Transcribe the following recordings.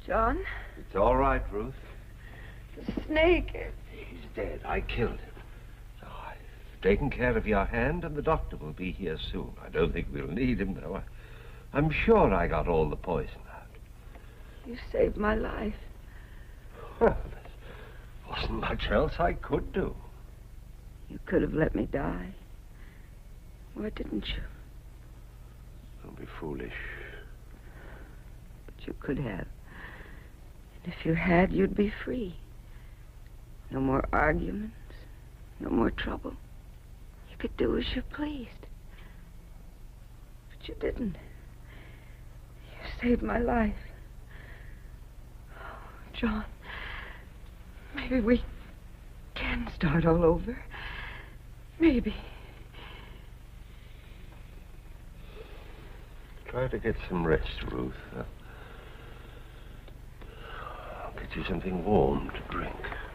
John? It's all right, Ruth. The snake. He's dead. I killed him. So I've taken care of your hand, and the doctor will be here soon. I don't think we'll need him, though. I'm sure I got all the poison out. You saved my life. Well, there wasn't much else I could do. You could have let me die. Why didn't you? Don't be foolish. But you could have. And if you had, you'd be free. No more arguments. No more trouble. You could do as you pleased. But you didn't. You saved my life. Oh, John, maybe we can start all over. Maybe. Try to get some rest, Ruth. I'll get you something warm to drink.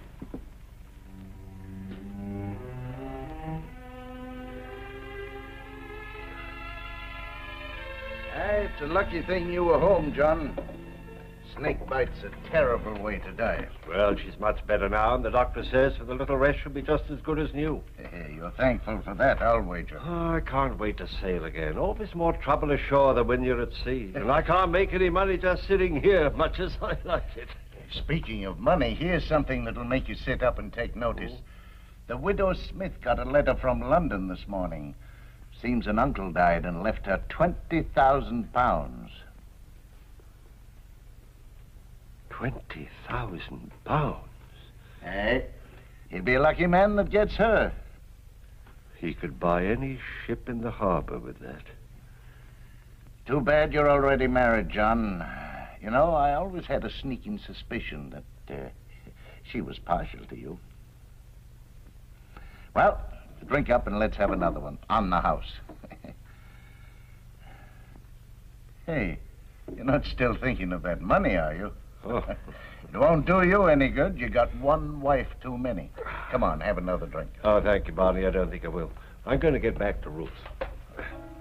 It's a lucky thing you were home, John. Snake bite's a terrible way to die. Well, she's much better now, and the doctor says for the little rest she'll be just as good as new. You're thankful for that, I'll wager. Oh, I can't wait to sail again. Always more trouble ashore than when you're at sea. And I can't make any money just sitting here, much as I like it. Speaking of money, here's something that'll make you sit up and take notice. The widow Smith got a letter from London this morning. Seems an uncle died and left her £20,000. £20,000? Hey, he'd be a lucky man that gets her. He could buy any ship in the harbor with that. Too bad you're already married, John. You know, I always had a sneaking suspicion that she was partial to you. Well, drink up and let's have another one on the house. Hey, you're not still thinking of that money, are you? Oh. It won't do you any good. You got one wife too many. Come on, have another drink. Oh, thank you, Barney. I don't think I will. I'm going to get back to Ruth.